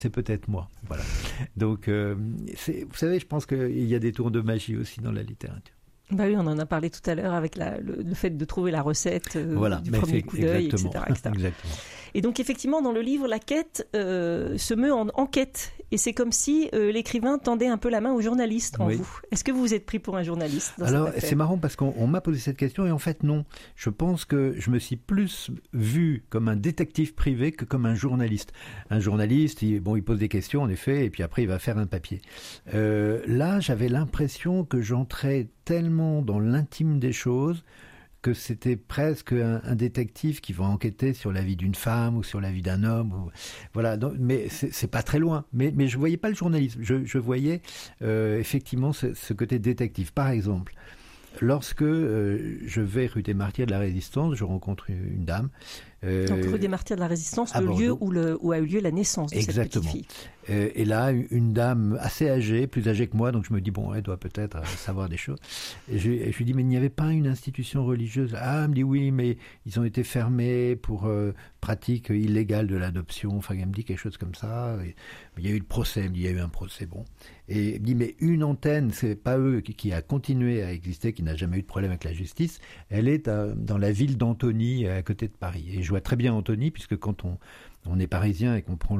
c'est peut-être moi. Voilà. Donc, vous savez, je pense qu'il y a des tours de magie aussi dans la littérature. Bah oui, on en a parlé tout à l'heure avec le fait de trouver la recette du premier coup d'œil, etc. Exactement. Et donc effectivement, dans le livre, la quête se meut en enquête. Et c'est comme si l'écrivain tendait un peu la main au journaliste en vous. Est-ce que vous vous êtes pris pour un journaliste dans Alors, cette affaire ? C'est marrant parce qu'on m'a posé cette question et en fait, non. Je pense que je me suis plus vu comme un détective privé que comme un journaliste. Un journaliste, il pose des questions, en effet, et puis après, il va faire un papier. Là, j'avais l'impression que j'entrais tellement dans l'intime des choses que c'était presque un détective qui va enquêter sur la vie d'une femme ou sur la vie d'un homme. Voilà, donc, mais c'est pas très loin. Mais je voyais pas le journalisme. Je voyais effectivement ce côté détective. Par exemple, lorsque je vais rue des Martyrs de la Résistance, je rencontre une dame. Donc rue des Martyrs de la Résistance, le lieu où a eu lieu la naissance de cette petite fille. Et là, une dame assez âgée, plus âgée que moi, donc je me dis, elle doit peut-être savoir des choses. Et je lui dis, mais il n'y avait pas une institution religieuse? Ah, elle me dit, oui, mais ils ont été fermés pour pratique illégale de l'adoption. Enfin, elle me dit quelque chose comme ça. Et, il y a eu le procès, il y a eu un procès, bon. Et elle me dit, mais une antenne, c'est pas eux qui a continué à exister, qui n'a jamais eu de problème avec la justice. Elle est dans la ville d'Antony, à côté de Paris. Et je vois très bien Antony, puisque quand on est parisien et qu'on prend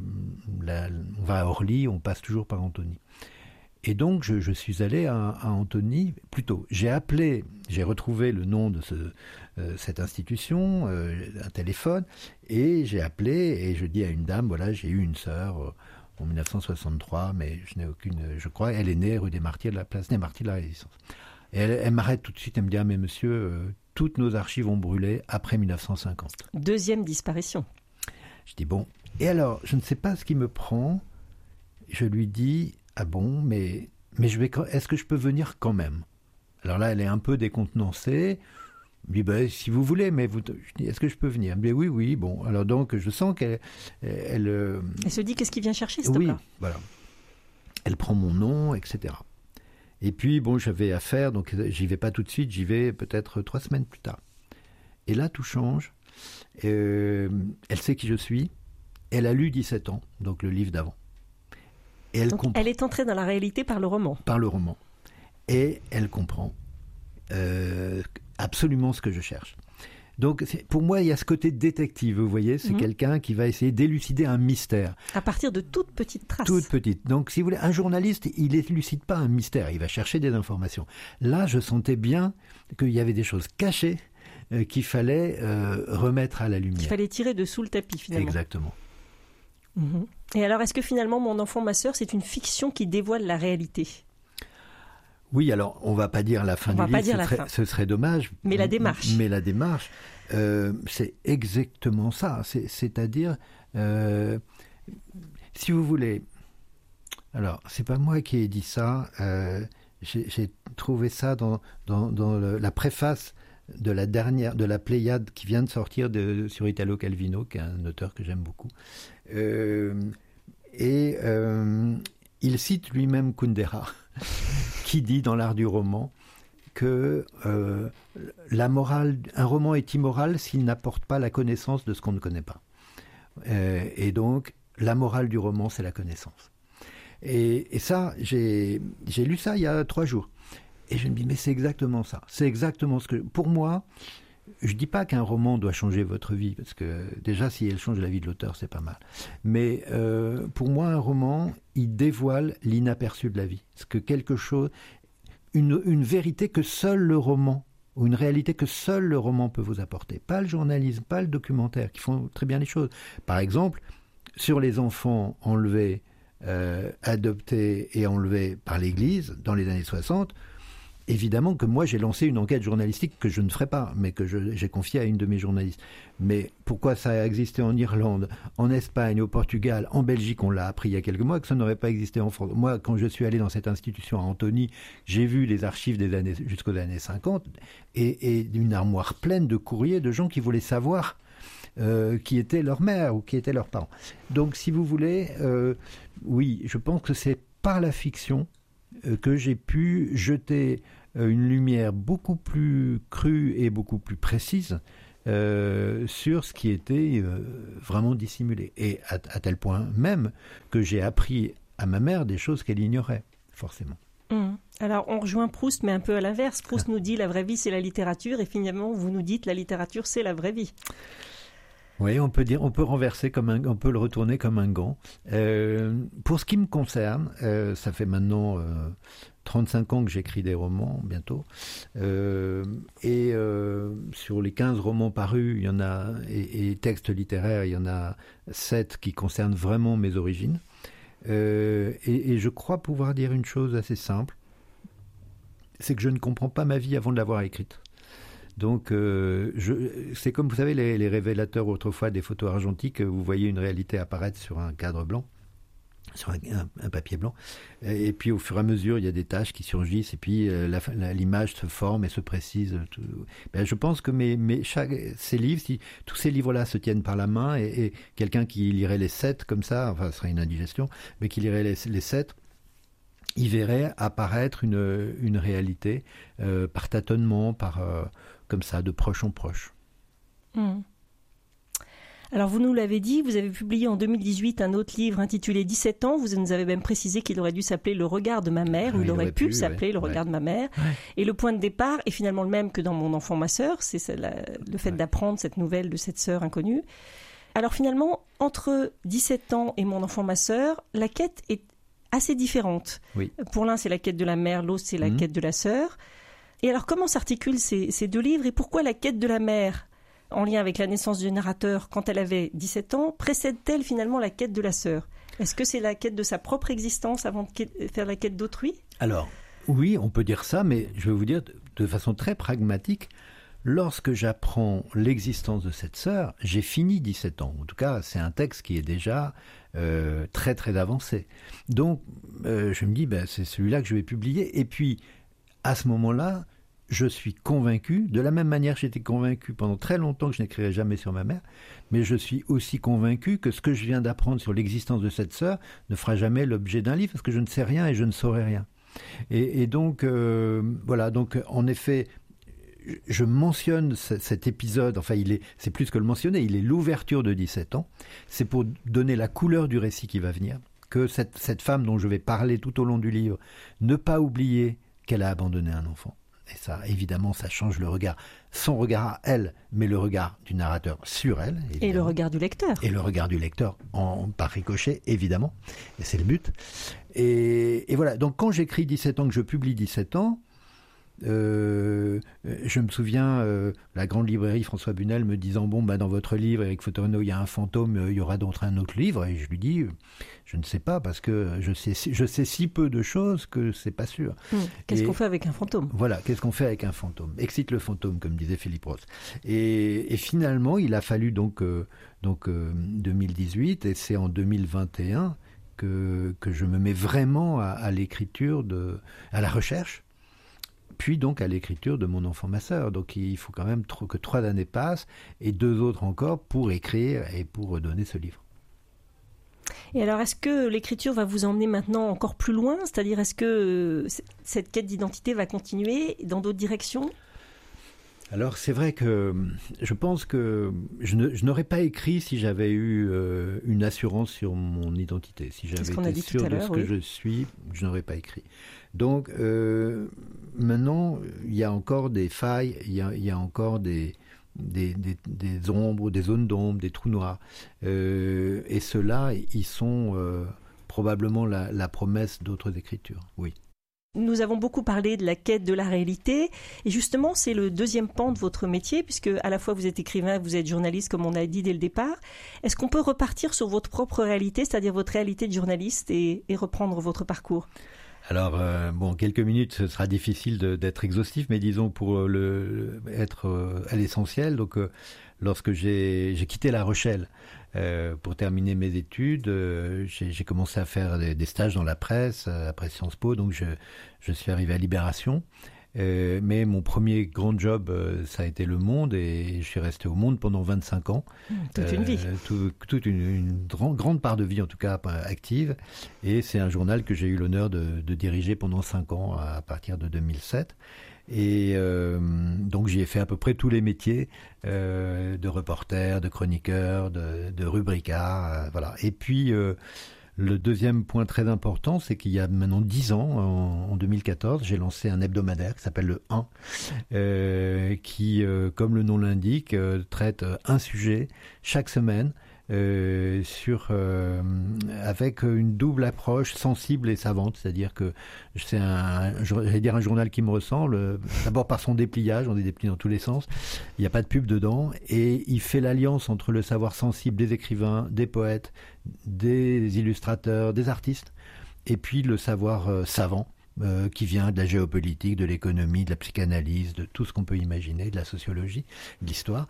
on va à Orly, on passe toujours par Antony. Et donc, je suis allé à Antony, plutôt. J'ai retrouvé le nom de cette institution, un téléphone, et j'ai appelé, et je dis à une dame, voilà, j'ai eu une sœur en 1963, mais je n'ai aucune, je crois, elle est née rue des Martyrs, la place des Martyrs de la Résistance. Et elle m'arrête tout de suite, elle me dit, ah mais monsieur, toutes nos archives ont brûlé après 1950. Deuxième disparition. Je dis, bon, et alors, je ne sais pas ce qui me prend, je lui dis, ah bon, mais est-ce que je peux venir quand même? Alors là, elle est un peu décontenancée. Je dis, si vous voulez, mais je dis, est-ce que je peux venir? Elle me dit, oui, bon. Alors donc, je sens qu'elle... Elle se dit, qu'est-ce qu'il vient chercher, ce homme-là? Oui, voilà. Elle prend mon nom, etc. Et puis, j'avais affaire, donc j'y vais pas tout de suite, j'y vais peut-être 3 semaines plus tard. Et là, tout change. Elle sait qui je suis. Elle a lu 17 ans, donc le livre d'avant. Et elle est entrée dans la réalité par le roman. Par le roman. Et elle comprend absolument ce que je cherche. Donc, pour moi, il y a ce côté détective, vous voyez, c'est quelqu'un qui va essayer d'élucider un mystère. À partir de toutes petites traces. Toutes petites. Donc, si vous voulez, un journaliste, il n'élucide pas un mystère, il va chercher des informations. Là, je sentais bien qu'il y avait des choses cachées qu'il fallait remettre à la lumière. Il fallait tirer de sous le tapis, finalement. Exactement. Et alors, est-ce que finalement, Mon enfant, ma sœur, c'est une fiction qui dévoile la réalité ? Oui, alors, on ne va pas dire la fin du livre, ce serait dommage. Mais la démarche. C'est exactement ça. C'est-à-dire, si vous voulez... Alors, c'est pas moi qui ai dit ça. J'ai trouvé ça dans la préface de la Pléiade qui vient de sortir sur Italo Calvino, qui est un auteur que j'aime beaucoup. Il cite lui-même Kundera, qui dit dans l'art du roman que la morale, un roman est immoral s'il n'apporte pas la connaissance de ce qu'on ne connaît pas. Et donc, la morale du roman, c'est la connaissance. Et ça, j'ai lu ça il y a 3 jours. Et je me dis, mais c'est exactement ça. C'est exactement ce que... Pour moi, je ne dis pas qu'un roman doit changer votre vie, parce que déjà, si elle change la vie de l'auteur, c'est pas mal. Mais pour moi, un roman, il dévoile l'inaperçu de la vie. C'est que quelque chose... Une vérité que seul le roman, ou une réalité que seul le roman peut vous apporter. Pas le journalisme, pas le documentaire, qui font très bien les choses. Par exemple, sur les enfants enlevés, adoptés et enlevés par l'Église dans les années 60, évidemment que moi j'ai lancé une enquête journalistique que je ne ferai pas, mais que j'ai confiée à une de mes journalistes. Mais pourquoi ça a existé en Irlande, en Espagne, au Portugal, en Belgique, on l'a appris il y a quelques mois, que ça n'aurait pas existé en France. Moi, quand je suis allé dans cette institution à Antony, j'ai vu les archives jusqu'aux années 50 et une armoire pleine de courriers de gens qui voulaient savoir qui était leur mère ou qui étaient leurs parents. Donc, si vous voulez, oui, je pense que c'est par la fiction que j'ai pu jeter une lumière beaucoup plus crue et beaucoup plus précise sur ce qui était vraiment dissimulé. Et à tel point même que j'ai appris à ma mère des choses qu'elle ignorait, forcément. Alors, on rejoint Proust, mais un peu à l'inverse. Proust nous dit la vraie vie, c'est la littérature, et finalement, vous nous dites la littérature, c'est la vraie vie. Oui, on peut renverser on peut le retourner comme un gant. Pour ce qui me concerne, ça fait maintenant 35 ans que j'écris des romans, bientôt. Et sur les 15 romans parus, il y en a, et textes littéraires, il y en a 7 qui concernent vraiment mes origines. Et je crois pouvoir dire une chose assez simple, c'est que je ne comprends pas ma vie avant de l'avoir écrite. Donc, c'est comme, vous savez, les révélateurs autrefois des photos argentiques, vous voyez une réalité apparaître sur un cadre blanc, sur un papier blanc, et puis au fur et à mesure, il y a des taches qui surgissent, et puis l'image se forme et se précise. Je pense que ces livres, si tous ces livres-là se tiennent par la main, et quelqu'un qui lirait les 7 comme ça, enfin, ce serait une indigestion, mais qui lirait les 7, il verrait apparaître une réalité par tâtonnement, comme ça, de proche en proche. Alors, vous nous l'avez dit, vous avez publié en 2018 un autre livre intitulé 17 ans. Vous nous avez même précisé qu'il aurait dû s'appeler Le regard de ma mère, ou il aurait pu s'appeler Le regard de ma mère. Ouais. Et le point de départ est finalement le même que dans Mon enfant, ma sœur. C'est le fait d'apprendre cette nouvelle de cette sœur inconnue. Alors finalement, entre 17 ans et Mon enfant, ma sœur, la quête est assez différente. Oui. Pour l'un, c'est la quête de la mère, l'autre, c'est la quête de la sœur. Et alors, comment s'articulent ces deux livres, et pourquoi la quête de la mère, en lien avec la naissance du narrateur quand elle avait 17 ans, précède-t-elle finalement la quête de la sœur ? Est-ce que c'est la quête de sa propre existence avant de faire la quête d'autrui ? Alors, oui, on peut dire ça, mais je vais vous dire de façon très pragmatique, lorsque j'apprends l'existence de cette sœur, j'ai fini 17 ans. En tout cas, c'est un texte qui est déjà très très avancé. Donc, je me dis, c'est celui-là que je vais publier. Et puis, à ce moment-là, je suis convaincu, de la même manière que j'étais convaincu pendant très longtemps que je n'écrirais jamais sur ma mère, mais je suis aussi convaincu que ce que je viens d'apprendre sur l'existence de cette sœur ne fera jamais l'objet d'un livre, parce que je ne sais rien et je ne saurai rien. Et donc, voilà, donc en effet, je mentionne cet épisode, enfin c'est plus que le mentionner, il est l'ouverture de 17 ans, c'est pour donner la couleur du récit qui va venir, que cette femme dont je vais parler tout au long du livre, ne pas oublier qu'elle a abandonné un enfant. Et ça, évidemment, ça change le regard. Son regard à elle, mais le regard du narrateur sur elle. Évidemment. Et le regard du lecteur. Et le regard du lecteur par ricochet, évidemment. Et c'est le but. Et voilà, donc quand j'écris 17 ans, que je publie 17 ans, je me souviens, la grande librairie François Bunel me disant, dans votre livre, Éric Fotorino, il y a un fantôme, il y aura un autre livre. Et je lui dis, je ne sais pas, parce que je sais si peu de choses que c'est pas sûr. Qu'est-ce qu'on fait avec un fantôme ? Voilà, qu'est-ce qu'on fait avec un fantôme ? Excite le fantôme, comme disait Philippe Roth. Et finalement, il a fallu donc 2018, et c'est en 2021 que je me mets vraiment à l'écriture, à la recherche, puis donc à l'écriture de Mon enfant, ma sœur. Donc il faut quand même que 3 années passent, et 2 autres encore pour écrire et pour donner ce livre. Et alors, est-ce que l'écriture va vous emmener maintenant encore plus loin ? C'est-à-dire, est-ce que cette quête d'identité va continuer dans d'autres directions ? Alors, c'est vrai que je pense que je n'aurais pas écrit si j'avais eu une assurance sur mon identité. Si j'avais été sûr de ce que je suis, je n'aurais pas écrit. Donc, maintenant, il y a encore des failles, il y a encore des ombres, des zones d'ombre, des trous noirs. Et ceux-là, ils sont probablement la promesse d'autres écritures, oui. Nous avons beaucoup parlé de la quête de la réalité, et justement c'est le deuxième pan de votre métier, puisque à la fois vous êtes écrivain, vous êtes journaliste comme on a dit dès le départ. Est-ce qu'on peut repartir sur votre propre réalité, c'est-à-dire votre réalité de journaliste, et reprendre votre parcours ? Alors, quelques minutes, ce sera difficile d'être exhaustif, mais disons pour être à l'essentiel. Donc, lorsque j'ai quitté La Rochelle pour terminer mes études, j'ai commencé à faire des stages dans la presse, après Sciences Po. Donc, je suis arrivé à Libération. Mais mon premier grand job, ça a été Le Monde, et je suis resté au Monde pendant 25 ans. Toute une vie. Toute une grande part de vie, en tout cas, active. Et c'est un journal que j'ai eu l'honneur de diriger pendant 5 ans, à partir de 2007. Et donc j'y ai fait à peu près tous les métiers, de reporter, de chroniqueur, de rubricard, voilà. Et puis le deuxième point très important, c'est qu'il y a maintenant 10 ans, en 2014, j'ai lancé un hebdomadaire qui s'appelle Le 1, qui, comme le nom l'indique, traite un sujet chaque semaine, avec une double approche sensible et savante, c'est-à-dire que c'est un journal qui me ressemble, d'abord par son dépliage, on est déplié dans tous les sens, il n'y a pas de pub dedans, et il fait l'alliance entre le savoir sensible des écrivains, des poètes, des illustrateurs, des artistes, et puis le savoir savant, qui vient de la géopolitique, de l'économie, de la psychanalyse, de tout ce qu'on peut imaginer, de la sociologie, de l'histoire.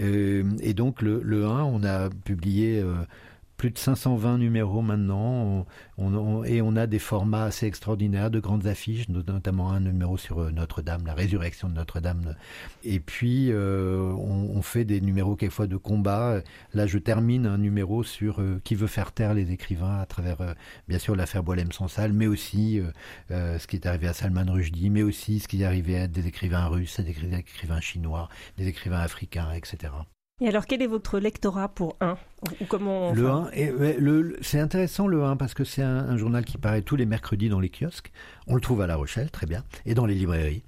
Et donc le 1, on a publié plus de 520 numéros maintenant, et on a des formats assez extraordinaires, de grandes affiches, notamment un numéro sur Notre-Dame, la résurrection de Notre-Dame. Et puis on fait des numéros quelquefois de combat. Là, je termine un numéro sur qui veut faire taire les écrivains à travers, bien sûr, l'affaire Boualem-Sansal, mais aussi ce qui est arrivé à Salman Rushdie, mais aussi ce qui est arrivé à des écrivains russes, à des écrivains chinois, des écrivains africains, etc. Et alors, quel est votre lectorat pour 1 ? Ou comment, Le 1, c'est intéressant le 1 parce que c'est un journal qui paraît tous les mercredis dans les kiosques. On le trouve à La Rochelle, très bien, et dans les librairies.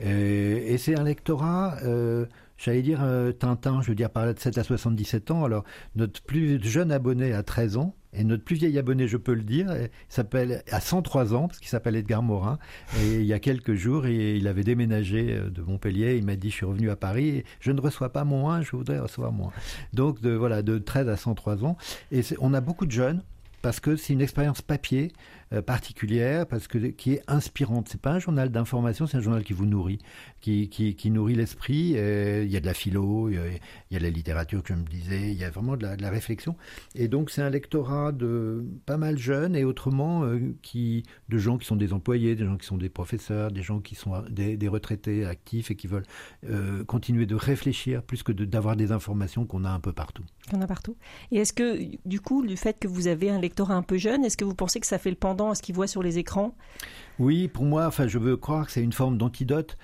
Et c'est un lectorat, j'allais dire Tintin, je veux dire par là de 7 à 77 ans. Alors, notre plus jeune abonné a 13 ans. Et notre plus vieil abonné, je peux le dire, s'appelle à 103 ans, parce qu'il s'appelle Edgar Morin. Et il y a quelques jours, il avait déménagé de Montpellier. Il m'a dit, je suis revenu à Paris, et je ne reçois pas mon 1, je voudrais recevoir mon 1. Donc, de 13 à 103 ans. Et on a beaucoup de jeunes, parce que c'est une expérience papier particulière, qui est inspirante. C'est pas un journal d'information, c'est un journal qui vous nourrit, qui nourrit l'esprit. Il y a de la philo, il y a de la littérature, comme je me disais, il y a vraiment de la réflexion. Et donc c'est un lectorat de pas mal jeunes, et autrement de gens qui sont des employés, des gens qui sont des professeurs, des gens qui sont des retraités actifs et qui veulent continuer de réfléchir plus que d'avoir des informations qu'on a un peu partout. Qu'on a partout. Et est-ce que, du coup, le fait que vous avez un lectorat un peu jeune, est-ce que vous pensez que ça fait le pendant à ce qu'ils voient sur les écrans ? Oui, pour moi, je veux croire que c'est une forme d'antidote.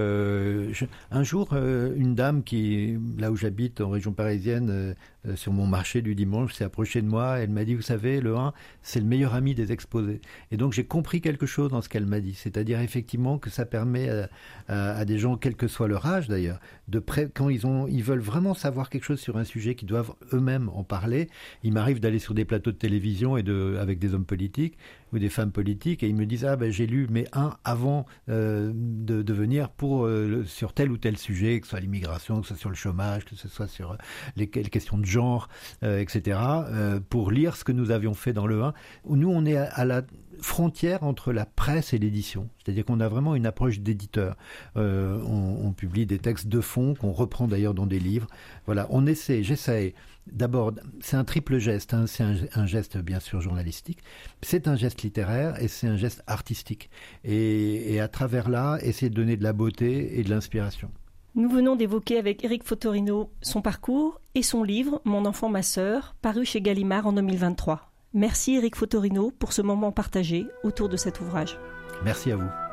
Un jour, une dame qui, là où j'habite, en région parisienne, sur mon marché du dimanche, s'est approchée de moi. Elle m'a dit, vous savez, le 1, c'est le meilleur ami des exposés. Et donc, j'ai compris quelque chose dans ce qu'elle m'a dit. C'est-à-dire, effectivement, que ça permet à des gens, quel que soit leur âge d'ailleurs, quand ils veulent vraiment savoir quelque chose sur un sujet, qu'ils doivent eux-mêmes en parler. Il m'arrive d'aller sur des plateaux de télévision avec des hommes politiques ou des femmes politiques, et ils me disent, j'ai lu mes 1 avant de venir sur tel ou tel sujet, que ce soit l'immigration, que ce soit sur le chômage, que ce soit sur les questions de genre, etc., pour lire ce que nous avions fait dans le 1. Nous, on est à la frontière entre la presse et l'édition. C'est-à-dire qu'on a vraiment une approche d'éditeur. On publie des textes de fond qu'on reprend d'ailleurs dans des livres. Voilà, j'essaie. D'abord, c'est un triple geste. C'est un geste, bien sûr, journalistique. C'est un geste littéraire et c'est un geste artistique. Et à travers là, essayer de donner de la beauté et de l'inspiration. Nous venons d'évoquer avec Éric Fotorino son parcours et son livre « Mon enfant, ma sœur », paru chez Gallimard en 2023. Merci Éric Fotorino pour ce moment partagé autour de cet ouvrage. Merci à vous.